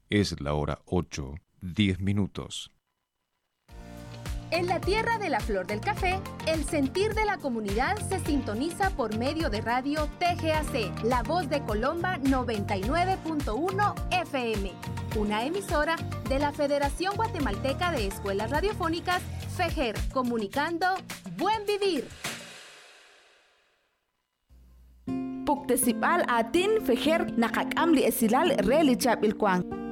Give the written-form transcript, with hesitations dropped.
Es la hora 8:10. En la tierra de la flor del café, el sentir de la comunidad se sintoniza por medio de radio TGAC, La Voz de Colomba 99.1 FM, una emisora de la Federación Guatemalteca de Escuelas Radiofónicas, FEGER, comunicando Buen Vivir. Puktesipal atin FEGER nakakam li esilal reli chapilkwang.